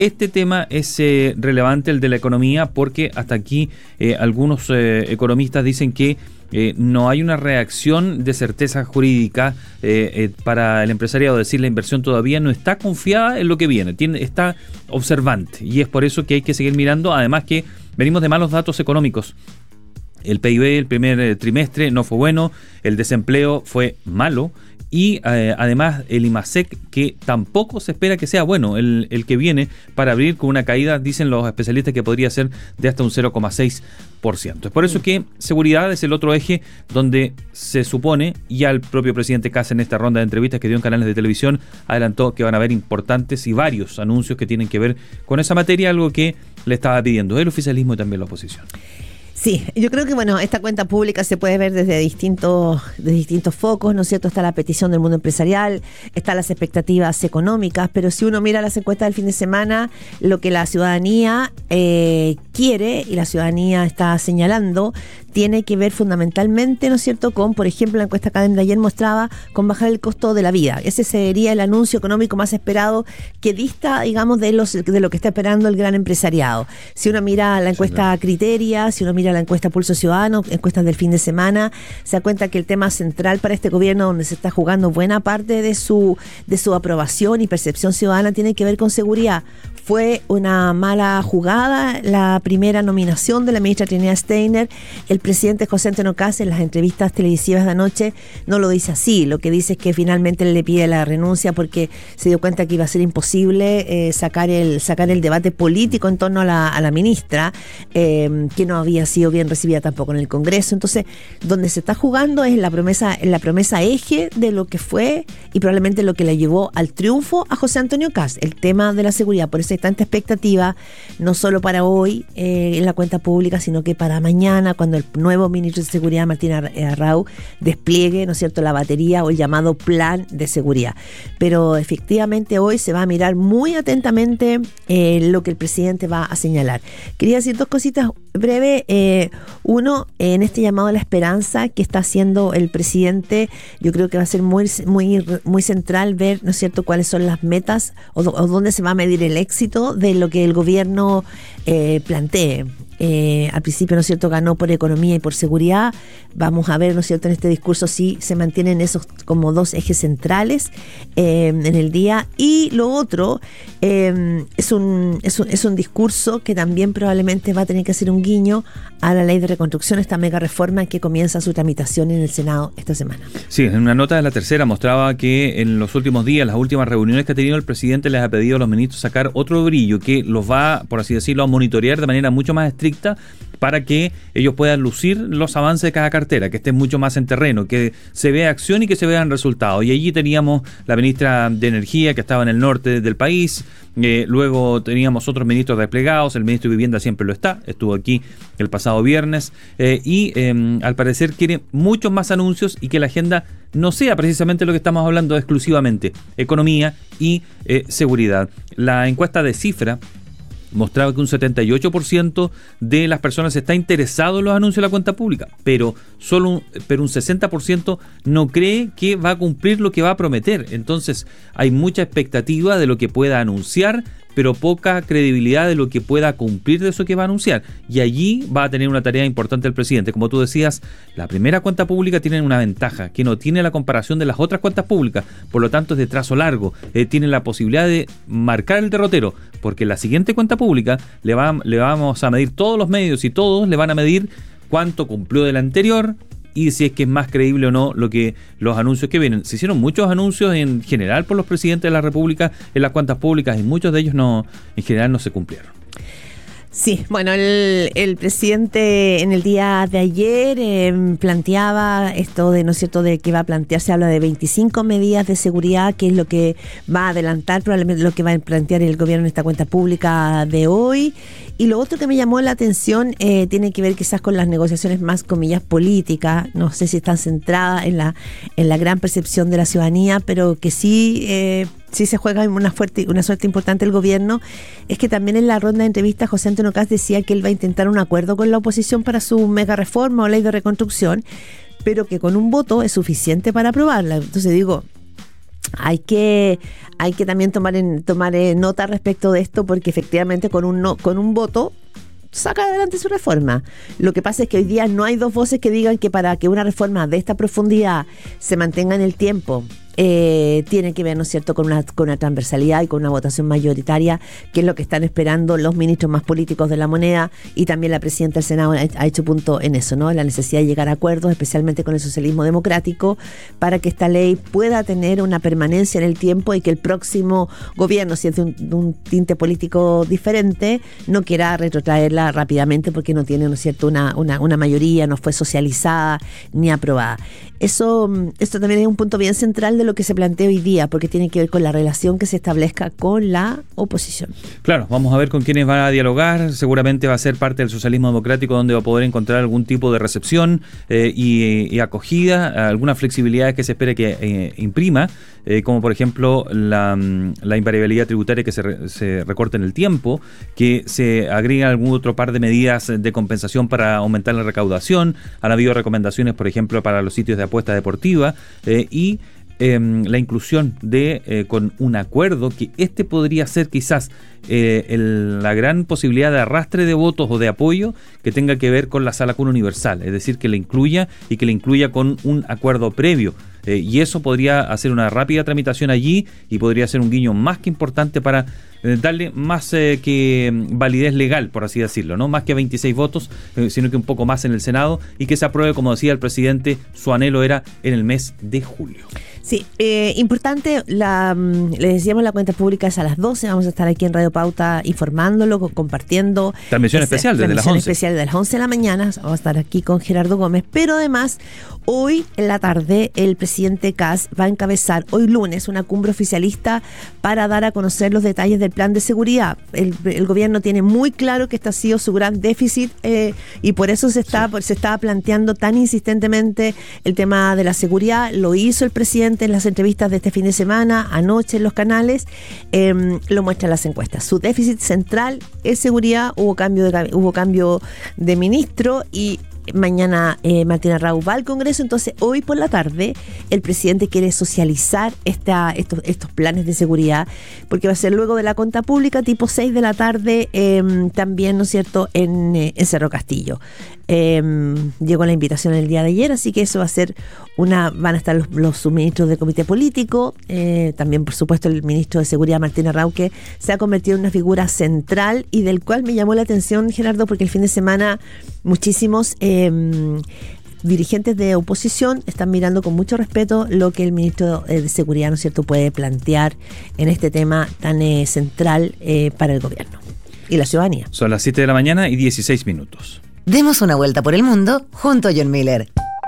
Este tema es relevante, el de la economía, porque hasta aquí algunos economistas dicen que no hay una reacción de certeza jurídica para el empresariado. Es decir, la inversión todavía no está confiada en lo que viene, está observante, y es por eso que hay que seguir mirando. Además que venimos de malos datos económicos. El PIB el primer trimestre no fue bueno, el desempleo fue malo, y además el IMASEC, que tampoco se espera que sea bueno el que viene, para abrir con una caída, dicen los especialistas, que podría ser de hasta un 0,6%. Es por eso que seguridad es el otro eje donde se supone, ya el propio presidente Kast en esta ronda de entrevistas que dio en canales de televisión adelantó que van a haber importantes y varios anuncios que tienen que ver con esa materia, algo que le estaba pidiendo el oficialismo y también la oposición. Sí, yo creo que esta cuenta pública se puede ver desde distintos focos, ¿no es cierto? Está la petición del mundo empresarial, están las expectativas económicas, pero si uno mira las encuestas del fin de semana, lo que la ciudadanía quiere y la ciudadanía está señalando tiene que ver fundamentalmente, ¿no es cierto?, con, por ejemplo, la encuesta Academia de ayer mostraba con bajar el costo de la vida. Ese sería el anuncio económico más esperado, que dista, digamos, de lo que está esperando el gran empresariado. Si uno mira la encuesta Criteria, si uno mira la encuesta Pulso Ciudadano, encuestas del fin de semana, se da cuenta que el tema central para este gobierno, donde se está jugando buena parte de su aprobación y percepción ciudadana, tiene que ver con seguridad. Fue una mala jugada la primera nominación de la ministra Trinidad Steiner. El presidente José Antonio Kast, en las entrevistas televisivas de anoche, no lo dice así. Lo que dice es que finalmente le pide la renuncia porque se dio cuenta que iba a ser imposible sacar el debate político en torno a la ministra, que no había sido bien recibida tampoco en el Congreso. Entonces, donde se está jugando es en la promesa eje de lo que fue y probablemente lo que le llevó al triunfo a José Antonio Kast, el tema de la seguridad. Por eso hay tanta expectativa, no solo para hoy en la cuenta pública, sino que para mañana, cuando el nuevo ministro de Seguridad, Martín Arrau, despliegue, ¿no es cierto?, la batería o el llamado plan de seguridad. Pero efectivamente hoy se va a mirar muy atentamente lo que el presidente va a señalar. Quería decir dos cositas breves. Uno, en este llamado a la esperanza que está haciendo el presidente, yo creo que va a ser muy, muy, muy central ver, ¿no es cierto?, cuáles son las metas o dónde se va a medir el éxito de lo que el gobierno plantee. Al principio, ¿no es cierto?, ganó por economía y por seguridad. Vamos a ver, ¿no es cierto?, en este discurso si se mantienen esos como dos ejes centrales en el día. Y lo otro es un discurso que también probablemente va a tener que hacer un guiño a la ley de reconstrucción, esta mega reforma que comienza su tramitación en el Senado esta semana. Sí, en una nota de La Tercera mostraba que en los últimos días, las últimas reuniones que ha tenido el presidente, les ha pedido a los ministros sacar otro brillo que los va, por así decirlo, a monitorear de manera mucho más estricta, para que ellos puedan lucir los avances de cada cartera, que estén mucho más en terreno, que se vea acción y que se vean resultados. Y allí teníamos la ministra de Energía, que estaba en el norte del país, luego teníamos otros ministros desplegados, el ministro de Vivienda siempre lo está, estuvo aquí el pasado viernes, y al parecer quiere muchos más anuncios y que la agenda no sea precisamente lo que estamos hablando exclusivamente, economía y seguridad. La encuesta de Cifra mostraba que un 78% de las personas está interesado en los anuncios de la cuenta pública, pero un 60% no cree que va a cumplir lo que va a prometer. Entonces hay mucha expectativa de lo que pueda anunciar, pero poca credibilidad de lo que pueda cumplir de eso que va a anunciar. Y allí va a tener una tarea importante el presidente. Como tú decías, la primera cuenta pública tiene una ventaja, que no tiene la comparación de las otras cuentas públicas, por lo tanto es de trazo largo, tiene la posibilidad de marcar el derrotero, porque la siguiente cuenta pública le vamos a medir todos los medios y todos le van a medir cuánto cumplió de la anterior, y si es que es más creíble o no los anuncios que vienen. Se hicieron muchos anuncios en general por los presidentes de la República en las cuentas públicas y muchos de ellos en general no se cumplieron. Sí, bueno, el presidente en el día de ayer planteaba esto de, ¿no es cierto?, de que va a plantearse, habla de 25 medidas de seguridad, que es lo que va a adelantar, probablemente lo que va a plantear el gobierno en esta cuenta pública de hoy. Y lo otro que me llamó la atención tiene que ver quizás con las negociaciones más, comillas, políticas. No sé si están centradas en la gran percepción de la ciudadanía, pero que sí se juega una suerte importante el gobierno. Es que también en la ronda de entrevistas José Antonio Kast decía que él va a intentar un acuerdo con la oposición para su mega reforma o ley de reconstrucción, pero que con un voto es suficiente para aprobarla. Entonces digo, Hay que también tomar nota respecto de esto, porque efectivamente con un voto saca adelante su reforma. Lo que pasa es que hoy día no hay dos voces que digan que para que una reforma de esta profundidad se mantenga en el tiempo, tiene que ver, ¿no es cierto?, con una transversalidad y con una votación mayoritaria, que es lo que están esperando los ministros más políticos de la moneda, y también la presidenta del Senado ha hecho punto en eso, ¿no? La necesidad de llegar a acuerdos, especialmente con el socialismo democrático, para que esta ley pueda tener una permanencia en el tiempo y que el próximo gobierno, si es de un tinte político diferente, no quiera retrotraerla rápidamente porque no tiene, ¿no es cierto?, una mayoría, no fue socializada ni aprobada. Esto también es un punto bien central de lo que se plantea hoy día, porque tiene que ver con la relación que se establezca con la oposición. Claro, vamos a ver con quiénes van a dialogar. Seguramente va a ser parte del socialismo democrático, donde va a poder encontrar algún tipo de recepción y acogida, algunas flexibilidades que se espere que imprima, como por ejemplo la invariabilidad tributaria que se recorte en el tiempo, que se agrega algún otro par de medidas de compensación para aumentar la recaudación. Han habido recomendaciones, por ejemplo, para los sitios de apuesta deportiva y la inclusión con un acuerdo, que podría ser quizás la gran posibilidad de arrastre de votos o de apoyo que tenga que ver con la sala cuna universal, es decir, que la incluya y que la incluya con un acuerdo previo. Y eso podría hacer una rápida tramitación allí y podría ser un guiño más que importante para darle más que validez legal, por así decirlo, ¿no? Más que 26 votos, sino que un poco más en el Senado, y que se apruebe, como decía el presidente, su anhelo era en el mes de julio. Sí, importante, les decíamos, la cuenta pública es a las 12, vamos a estar aquí en Radio Pauta informándolo, compartiendo. Transmisión especial desde las 11. Transmisión especial de las 11 de la mañana, vamos a estar aquí con Gerardo Gómez, pero además, hoy en la tarde, el presidente Kast va a encabezar, hoy lunes, una cumbre oficialista para dar a conocer los detalles del plan de seguridad. El gobierno tiene muy claro que este ha sido su gran déficit, y por eso se estaba planteando tan insistentemente el tema de la seguridad. Lo hizo el presidente en las entrevistas de este fin de semana, anoche en los canales, lo muestran las encuestas. Su déficit central es seguridad. Hubo cambio de ministro, y mañana Martín Arrau va al Congreso. Entonces hoy por la tarde el presidente quiere socializar estos planes de seguridad, porque va a ser luego de la cuenta pública, tipo 6 de la tarde, también, ¿no es cierto?, en Cerro Castillo. Llegó la invitación el día de ayer, así que eso va a ser van a estar los subministros del comité político, también por supuesto el ministro de Seguridad Martín Arrau, que se ha convertido en una figura central y del cual me llamó la atención, Gerardo, porque el fin de semana muchísimos dirigentes de oposición están mirando con mucho respeto lo que el ministro de Seguridad, ¿no es cierto?, puede plantear en este tema tan central para el gobierno y la ciudadanía. Son las 7 de la mañana y 16 minutos. Demos una vuelta por el mundo junto a John Miller.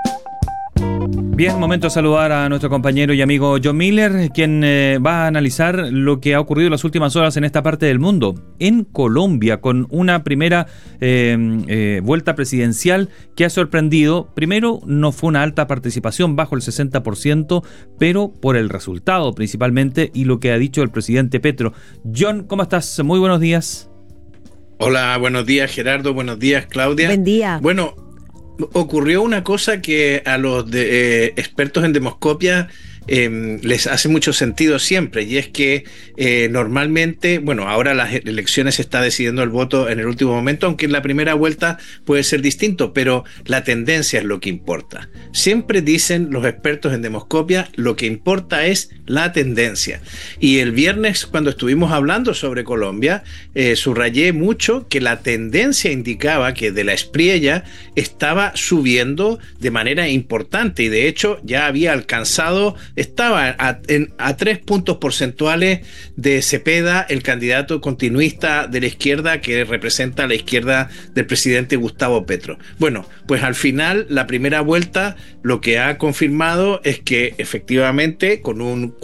Bien, momento de saludar a nuestro compañero y amigo John Miller, quien va a analizar lo que ha ocurrido en las últimas horas en esta parte del mundo, en Colombia, con una primera vuelta presidencial que ha sorprendido. Primero, no fue una alta participación, bajo el 60%, pero por el resultado principalmente y lo que ha dicho el presidente Petro. John, ¿cómo estás? Muy buenos días. Hola, buenos días Gerardo, buenos días Claudia. Buen día. Bueno, ocurrió una cosa que a los expertos en demoscopia les hace mucho sentido siempre, y es que normalmente, bueno, ahora las elecciones se está decidiendo el voto en el último momento, aunque en la primera vuelta puede ser distinto, pero la tendencia es lo que importa. Siempre dicen los expertos en demoscopia, lo que importa es la tendencia. Y el viernes, cuando estuvimos hablando sobre Colombia, subrayé mucho que la tendencia indicaba que de la Espriella estaba subiendo de manera importante, y de hecho ya había alcanzado, estaba a 3 puntos porcentuales de Cepeda, el candidato continuista de la izquierda que representa a la izquierda del presidente Gustavo Petro. Bueno, pues al final la primera vuelta lo que ha confirmado es que efectivamente con un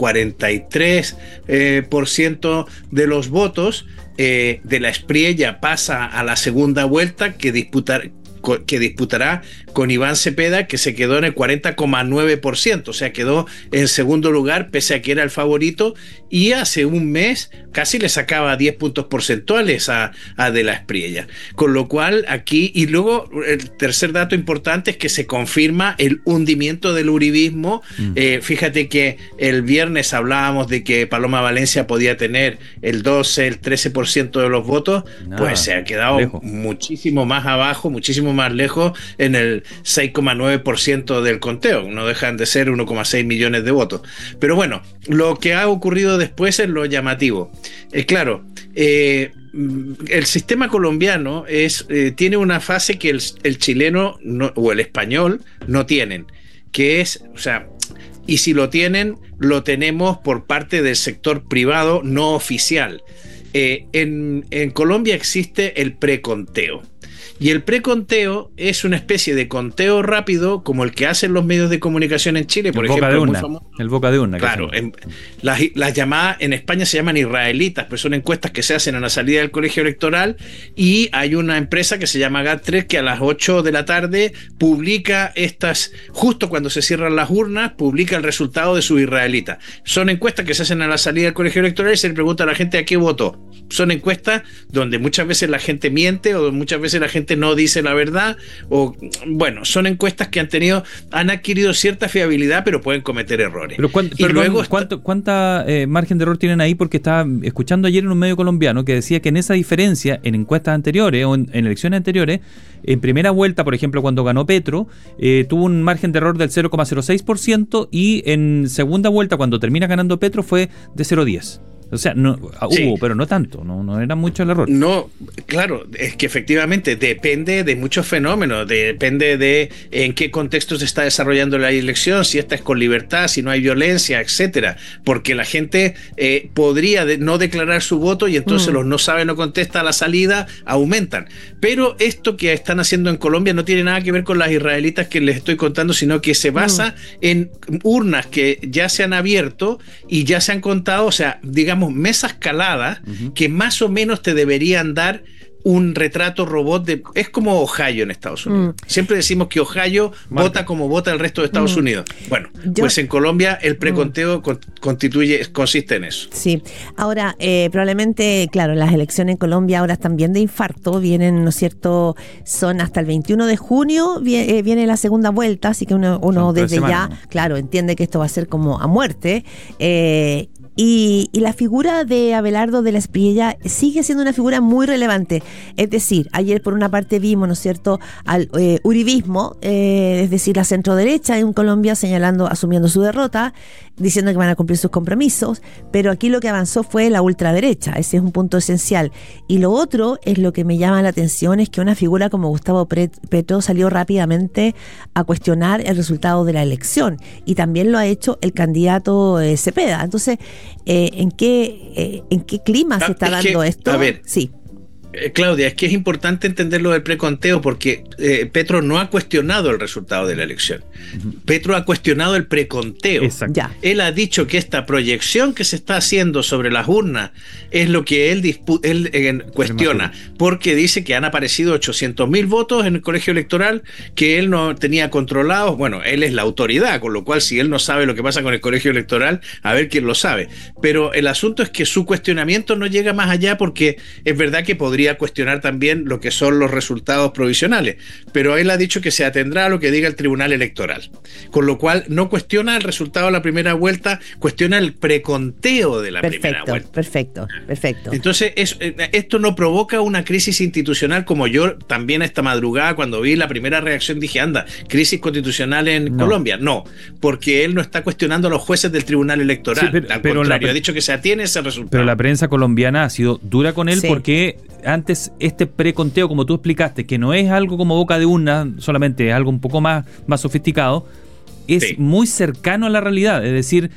43% de los votos de la Espriella pasa a la segunda vuelta, que que disputará con Iván Cepeda, que se quedó en el 40,9%, o sea, quedó en segundo lugar, pese a que era el favorito, y hace un mes casi le sacaba 10 puntos porcentuales a De la Espriella. Con lo cual, aquí, y luego el tercer dato importante es que se confirma el hundimiento del uribismo. Fíjate que el viernes hablábamos de que Paloma Valencia podía tener el 12, el 13% de los votos, pues se ha quedado lejos, muchísimo más abajo, muchísimo más lejos, en el 6,9% del conteo. No dejan de ser 1,6 millones de votos. Pero bueno, lo que ha ocurrido después es lo llamativo. Claro, el sistema colombiano tiene una fase que el chileno o el español no tienen, que es, o sea, y si lo tienen, lo tenemos por parte del sector privado no oficial. En Colombia existe el preconteo. Y el preconteo es una especie de conteo rápido como el que hacen los medios de comunicación en Chile, por ejemplo. El boca de urna. Claro, las llamadas en España se llaman israelitas, pero son encuestas que se hacen a la salida del colegio electoral, y hay una empresa que se llama GAT3 que a las 8 de la tarde publica justo cuando se cierran las urnas, publica el resultado de su israelita. Son encuestas que se hacen a la salida del colegio electoral y se le pregunta a la gente a qué votó. Son encuestas donde muchas veces la gente miente o muchas veces la gente no dice la verdad, o bueno, son encuestas que han adquirido cierta fiabilidad, pero pueden cometer errores. Pero ¿cuánta margen de error tienen ahí? Porque estaba escuchando ayer en un medio colombiano que decía que en esa diferencia, en encuestas anteriores o en elecciones anteriores, en primera vuelta, por ejemplo, cuando ganó Petro, tuvo un margen de error del 0,06%, y en segunda vuelta, cuando termina ganando Petro, fue de 0,10%. O sea, hubo, pero no tanto, no era mucho el error. No, claro, es que efectivamente depende de muchos fenómenos, depende de en qué contexto se está desarrollando la elección, si esta es con libertad, si no hay violencia, etcétera. Porque la gente podría no declarar su voto y entonces los no sabe, no contesta a la salida, aumentan. Pero esto que están haciendo en Colombia no tiene nada que ver con las israelitas que les estoy contando, sino que se basa en urnas que ya se han abierto y ya se han contado, o sea, digamos, mesas caladas que más o menos te deberían dar un retrato robot es como Ohio en Estados Unidos. Siempre decimos que Ohio vota como vota el resto de Estados Unidos. Bueno, pues en Colombia el preconteo consiste en eso. Sí. Ahora, probablemente, claro, las elecciones en Colombia ahora están bien de infarto, vienen, ¿no es cierto? Son hasta el 21 de junio, viene la segunda vuelta, así que uno desde ya, claro, entiende que esto va a ser como a muerte. Y la figura de Abelardo de la Espriella sigue siendo una figura muy relevante. Es decir, ayer por una parte vimos, ¿no es cierto?, al uribismo, es decir, la centroderecha en Colombia asumiendo su derrota, diciendo que van a cumplir sus compromisos, pero aquí lo que avanzó fue la ultraderecha. Ese es un punto esencial. Y lo otro es lo que me llama la atención, es que una figura como Gustavo Petro salió rápidamente a cuestionar el resultado de la elección, y también lo ha hecho el candidato Cepeda. Entonces, ¿en qué clima se está dando esto? A ver, sí. Claudia, es que es importante entender lo del preconteo porque Petro no ha cuestionado el resultado de la elección. Petro ha cuestionado el preconteo. Él ha dicho que esta proyección que se está haciendo sobre las urnas es lo que él cuestiona, porque dice que han aparecido 800.000 votos en el colegio electoral que él no tenía controlados. Bueno, él es la autoridad, con lo cual si él no sabe lo que pasa con el colegio electoral, a ver quién lo sabe. Pero el asunto es que su cuestionamiento no llega más allá, porque es verdad que podría cuestionar también lo que son los resultados provisionales, pero él ha dicho que se atendrá a lo que diga el Tribunal Electoral, con lo cual no cuestiona el resultado de la primera vuelta, cuestiona el preconteo de la primera vuelta. Perfecto. Entonces esto no provoca una crisis institucional, como yo también esta madrugada cuando vi la primera reacción dije, anda, crisis constitucional en Colombia. No, porque él no está cuestionando a los jueces del Tribunal Electoral, al contrario, ha dicho que se atiene a ese resultado. Pero la prensa colombiana ha sido dura con él porque antes este preconteo, como tú explicaste, que no es algo como boca de urna, solamente es algo un poco más sofisticado, es muy cercano a la realidad. Es decir,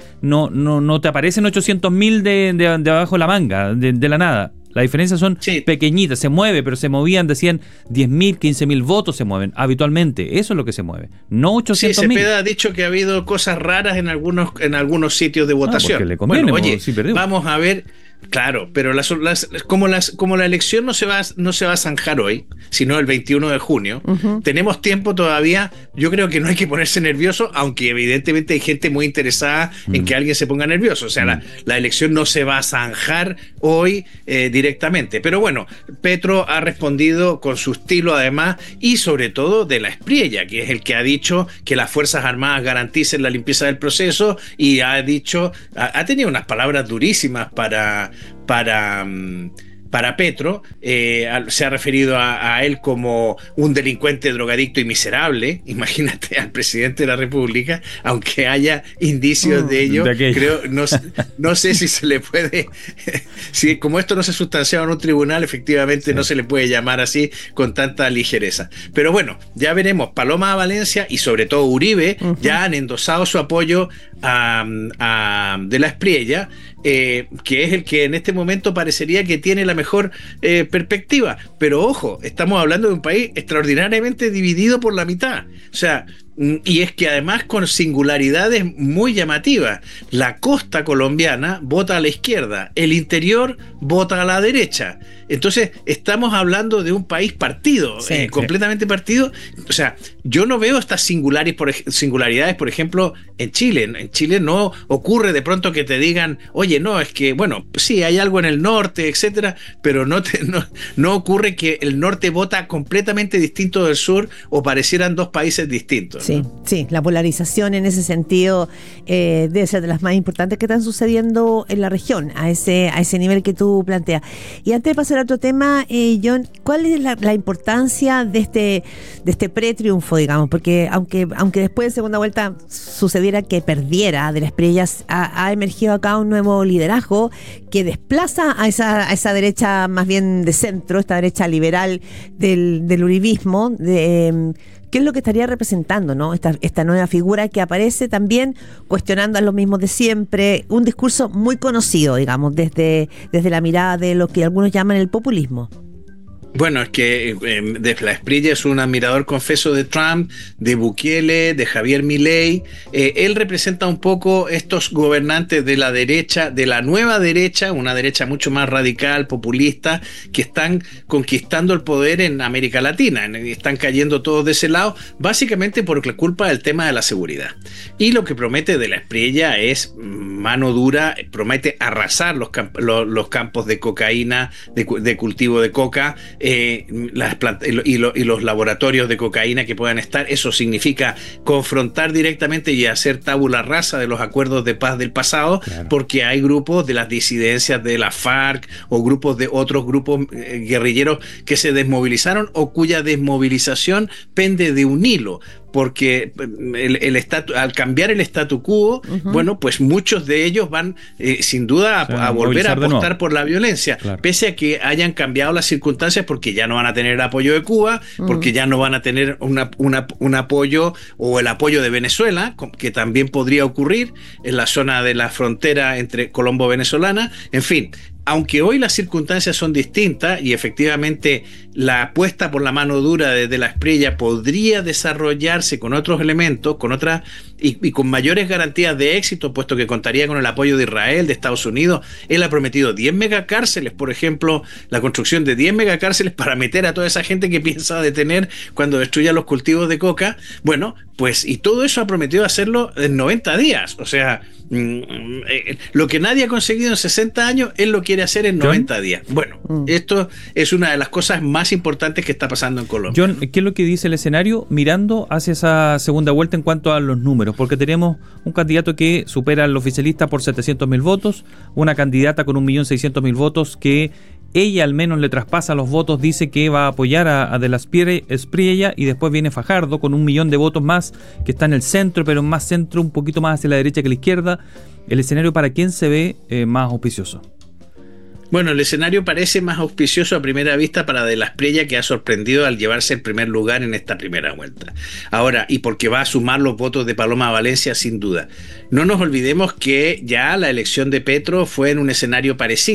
no te aparecen 800.000 de abajo de la manga, de la nada. La diferencia son pequeñitas, se mueve, pero se movían, decían 10.000, 15.000 votos se mueven habitualmente. Eso es lo que se mueve, no 800.000. Sí, Cepeda ha dicho que ha habido cosas raras en algunos sitios de votación. Porque le conviene, bueno, oye, vamos a ver Claro, pero como la elección no se va a zanjar hoy, sino el 21 de junio, tenemos tiempo todavía. Yo creo que no hay que ponerse nervioso, aunque evidentemente hay gente muy interesada en que alguien se ponga nervioso. O sea, la elección no se va a zanjar hoy directamente. Pero bueno, Petro ha respondido con su estilo además, y sobre todo de la Spriella, que es el que ha dicho que las Fuerzas Armadas garanticen la limpieza del proceso, y ha tenido unas palabras durísimas para Petro. Se ha referido a él como un delincuente, drogadicto y miserable. Imagínate al presidente de la República, aunque haya indicios de ello, creo, no sé si se le puede, si como esto no se sustanciaba en un tribunal, efectivamente no se le puede llamar así con tanta ligereza. Pero bueno, ya veremos. Paloma Valencia y sobre todo Uribe ya han endosado su apoyo de la Spriella, que es el que en este momento parecería que tiene la mejor perspectiva. Pero ojo, estamos hablando de un país extraordinariamente dividido por la mitad. O sea, y es que además con singularidades muy llamativas. La costa colombiana vota a la izquierda, el interior vota a la derecha. Entonces estamos hablando de un país partido, completamente partido. O sea, yo no veo estas singularidades, por ejemplo, en Chile. En Chile no ocurre de pronto que te digan, oye, no, es que, bueno, sí, hay algo en el norte, etcétera, pero no ocurre que el norte vota completamente distinto del sur o parecieran dos países distintos. Sí, la polarización en ese sentido debe ser de las más importantes que están sucediendo en la región, a ese nivel que tú planteas. Y antes de pasar a otro tema, John, ¿cuál es la importancia de este pretriunfo, digamos? Porque aunque después de segunda vuelta sucediera que perdiera de la Spriella, ha emergido acá un nuevo liderazgo que desplaza a esa derecha más bien de centro, esta derecha liberal del uribismo, ¿qué es lo que estaría representando, ¿no? Esta nueva figura que aparece también cuestionando a los mismos de siempre, un discurso muy conocido, digamos, desde la mirada de lo que algunos llaman el populismo? Bueno, es que de la Spriella es un admirador confeso de Trump, de Bukele, de Javier Milei. Él representa un poco estos gobernantes de la derecha, de la nueva derecha, una derecha mucho más radical, populista, que están conquistando el poder en América Latina. Están cayendo todos de ese lado, básicamente por la culpa del tema de la seguridad. Y lo que promete de la Spriella es mano dura, promete arrasar los campos de cocaína, de cultivo de coca, y los laboratorios de cocaína que puedan estar. Eso significa confrontar directamente y hacer tabula rasa de los acuerdos de paz del pasado, claro, porque hay grupos de las disidencias de la FARC o grupos de otros grupos guerrilleros que se desmovilizaron o cuya desmovilización pende de un hilo, porque al cambiar el statu quo, bueno, pues muchos de ellos van sin duda a volver a apostar por la violencia, claro, pese a que hayan cambiado las circunstancias, porque ya no van a tener el apoyo de Cuba, porque ya no van a tener un apoyo o el apoyo de Venezuela, que también podría ocurrir en la zona de la frontera entre colombo-venezolana, en fin. Aunque hoy las circunstancias son distintas y efectivamente la apuesta por la mano dura de la Spriella podría desarrollarse con otros elementos, con otras y con mayores garantías de éxito, puesto que contaría con el apoyo de Israel, de Estados Unidos. Él ha prometido 10 megacárceles, por ejemplo, la construcción de 10 megacárceles para meter a toda esa gente que piensa detener cuando destruya los cultivos de coca. Bueno, pues y todo eso ha prometido hacerlo en 90 días. O sea, lo que nadie ha conseguido en 60 años, él lo quiere hacer en 90 días. Bueno, esto es una de las cosas más importantes que está pasando en Colombia. John, ¿qué es lo que dice el escenario mirando hacia esa segunda vuelta en cuanto a los números? Porque tenemos un candidato que supera al oficialista por 700.000 votos, una candidata con 1.600.000 votos que ella al menos le traspasa los votos, dice que va a apoyar a de la Spriella, y después viene Fajardo con 1 millón de votos más, que está en el centro, pero más centro, un poquito más hacia la derecha que la izquierda. ¿El escenario para quién se ve más auspicioso? Bueno, el escenario parece más auspicioso a primera vista para de la Spriella, que ha sorprendido al llevarse el primer lugar en esta primera vuelta. Ahora, y porque va a sumar los votos de Paloma Valencia, sin duda. No nos olvidemos que ya la elección de Petro fue en un escenario parecido.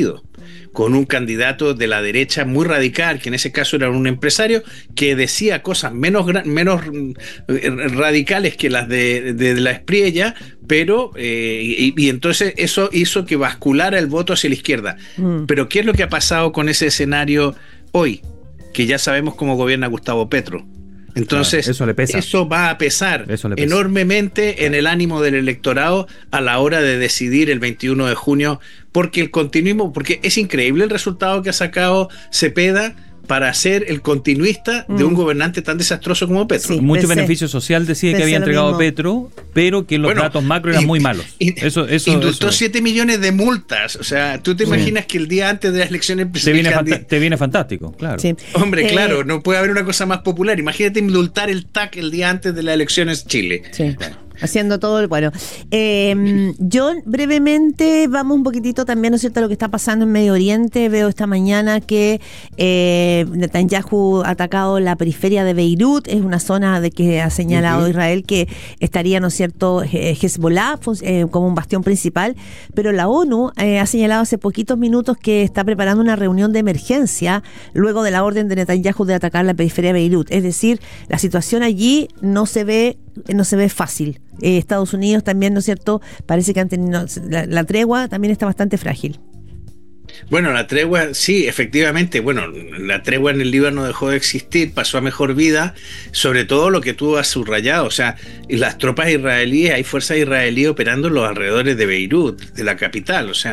con un candidato de la derecha muy radical, que en ese caso era un empresario, que decía cosas menos radicales que las de la Espriella, pero y entonces eso hizo que basculara el voto hacia la izquierda. Pero ¿qué es lo que ha pasado con ese escenario hoy? Que ya sabemos cómo gobierna Gustavo Petro. Entonces, claro, eso va a pesar enormemente en el ánimo del electorado a la hora de decidir el 21 de junio, porque el continuismo, porque es increíble el resultado que ha sacado Cepeda para ser el continuista de un gobernante tan desastroso como Petro. Sí, mucho beneficio social decía que había entregado Petro, pero que los datos macro eran muy malos. Eso indultó 7 millones de multas. O sea, tú te imaginas que el día antes de las elecciones te viene fantástico, claro. Sí. Hombre, claro, no puede haber una cosa más popular. Imagínate indultar el TAC el día antes de las elecciones en Chile. Sí. Haciendo todo el bueno. John, brevemente vamos un poquitito también, ¿no es cierto?, a lo que está pasando en Medio Oriente. Veo esta mañana que Netanyahu ha atacado la periferia de Beirut, es una zona de que ha señalado Israel que estaría, ¿no es cierto?, Hezbollah como un bastión principal, pero la ONU ha señalado hace poquitos minutos que está preparando una reunión de emergencia luego de la orden de Netanyahu de atacar la periferia de Beirut. Es decir, la situación allí no se ve fácil. Estados Unidos también, ¿no es cierto?, parece que han tenido la tregua también está bastante frágil. Bueno, la tregua, sí, efectivamente. Bueno, la tregua en el Líbano dejó de existir, pasó a mejor vida, sobre todo lo que tú has subrayado. O sea, las tropas israelíes, hay fuerzas israelíes operando en los alrededores de Beirut, de la capital. O sea,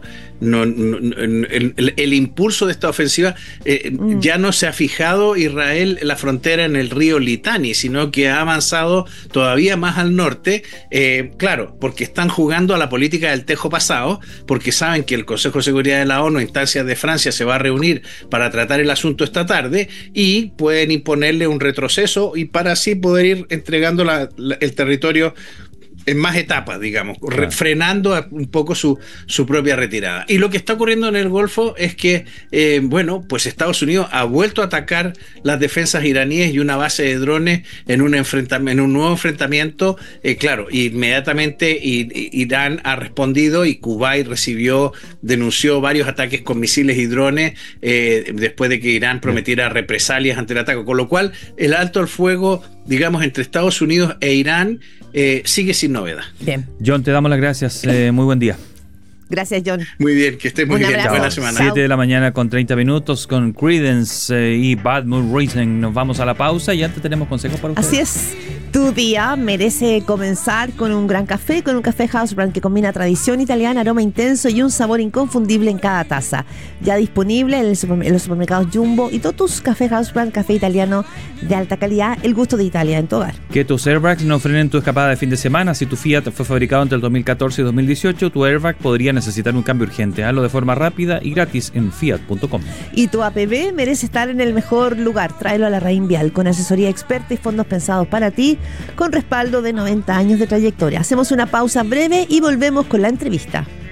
el impulso de esta ofensiva ya no se ha fijado Israel en la frontera en el río Litani, sino que ha avanzado todavía más al norte, claro, porque están jugando a la política del tejo pasado, porque saben que el Consejo de Seguridad de la ONU, instancias de Francia, se va a reunir para tratar el asunto esta tarde y pueden imponerle un retroceso y para así poder ir entregando el territorio en más etapas, digamos, frenando un poco su propia retirada. Y lo que está ocurriendo en el Golfo es que, pues Estados Unidos ha vuelto a atacar las defensas iraníes y una base de drones en un nuevo enfrentamiento. Claro, inmediatamente Irán ha respondido y Kuwait denunció varios ataques con misiles y drones después de que Irán prometiera represalias ante el ataque. Con lo cual, el alto al fuego, digamos, entre Estados Unidos e Irán sigue sin novedad. Bien. John, te damos las gracias. Muy buen día. Gracias, John. Muy bien, que estés muy bien. Buena semana. 7 de la mañana con 30 minutos con Creedence y Bad Mood Rising. Nos vamos a la pausa y antes tenemos consejos para ustedes. Así es. Tu día merece comenzar con un gran café, con un café House Brand que combina tradición italiana, aroma intenso y un sabor inconfundible en cada taza. Ya disponible en los supermercados Jumbo y todos tus cafés House Brand, café italiano de alta calidad, el gusto de Italia en tu hogar. Que tus airbags no frenen tu escapada de fin de semana. Si tu Fiat fue fabricado entre el 2014 y 2018, tu airbag podría necesitar un cambio urgente. Hazlo de forma rápida y gratis en fiat.com. Y tu APB merece estar en el mejor lugar. Tráelo a la Raín Vial con asesoría experta y fondos pensados para ti, con respaldo de 90 años de trayectoria. Hacemos una pausa breve y volvemos con la entrevista.